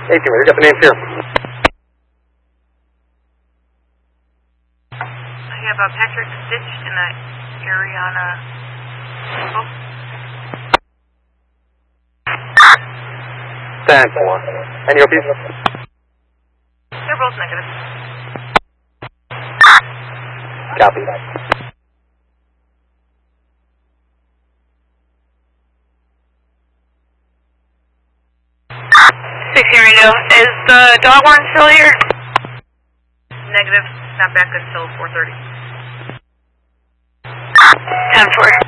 18, we got the names here. I have Patrick Stitch and Ariana. Oh. 10-4. Any OPs? They're both negative. Copy. 16 radio. Is the dog one still here? Negative. Not back until 4:30. 10-4.